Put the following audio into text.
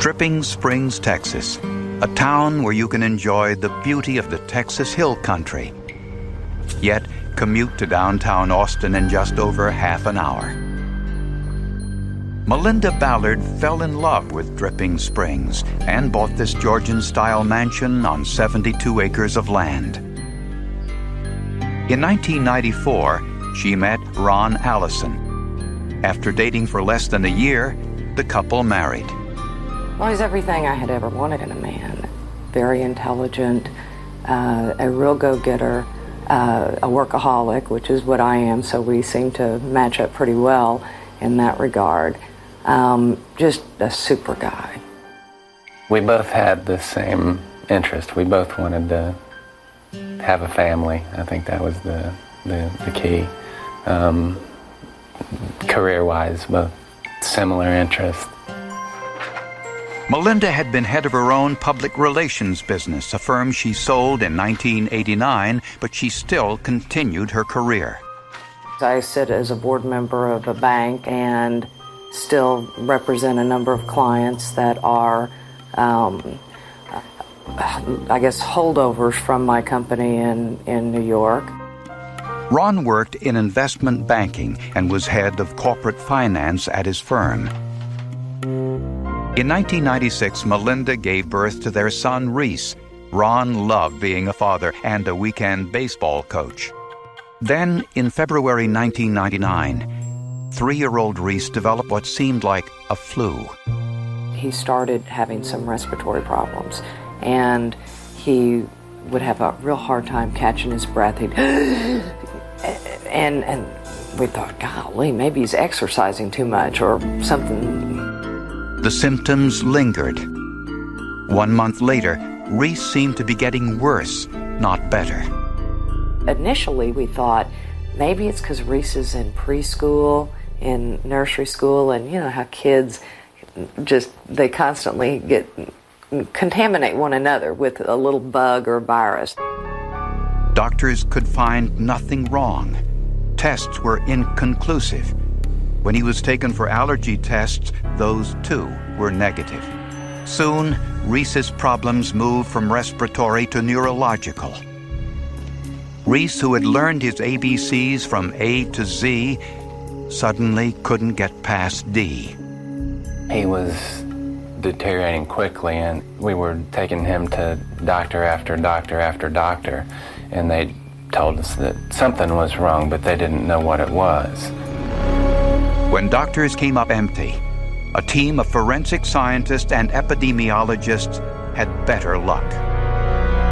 Dripping Springs, Texas, a town where you can enjoy the beauty of the Texas Hill Country, yet commute to downtown Austin in just over half an hour. Melinda Ballard fell in love with Dripping Springs and bought this Georgian-style mansion on 72 acres of land. In 1994, she met Ron Allison. After dating for less than a year, the couple married. Well, he's everything I had ever wanted in a man. Very intelligent, a real go-getter, a workaholic, which is what I am, so we seem to match up pretty well in that regard. Just a super guy. We both had the same interest. We both wanted to have a family. I think that was the key. Career-wise, both similar interests. Melinda had been head of her own public relations business, a firm she sold in 1989, but she still continued her career. I sit as a board member of a bank and still represent a number of clients that are, I guess, holdovers from my company in New York. Ron worked in investment banking and was head of corporate finance at his firm. In 1996, Melinda gave birth to their son, Reese. Ron loved being a father and a weekend baseball coach. Then, in February 1999, 3-year-old Reese developed what seemed like a flu. He started having some respiratory problems, and he would have a real hard time catching his breath. He'd and we thought, golly, maybe he's exercising too much or something. The symptoms lingered. 1 month later, Reese seemed to be getting worse, not better. Initially, we thought maybe it's because Reese is in preschool, in nursery school, and you know how kids they constantly contaminate one another with a little bug or virus. Doctors could find nothing wrong. Tests were inconclusive. When he was taken for allergy tests, those too were negative. Soon, Reese's problems moved from respiratory to neurological. Reese, who had learned his ABCs from A to Z, suddenly couldn't get past D. He was deteriorating quickly, and we were taking him to doctor after doctor after doctor, and they told us that something was wrong, but they didn't know what it was. When doctors came up empty, a team of forensic scientists and epidemiologists had better luck.